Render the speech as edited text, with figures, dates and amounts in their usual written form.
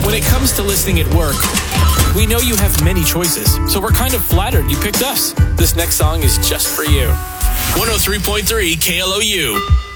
When it comes to listening at work, we know you have many choices, so we're kind of flattered you picked us. This next song is just for you. 103.3 KLOU.